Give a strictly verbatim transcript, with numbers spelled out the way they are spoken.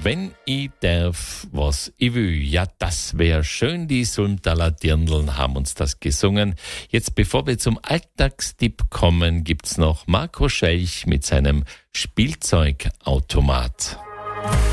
Wenn ich darf, was ich will. Ja, das wäre schön. Die Sulmtaler Dirndln haben uns das gesungen. Jetzt, bevor wir zum Alltagstipp kommen, gibt's noch Marco Schelch mit seinem Spielzeugautomat.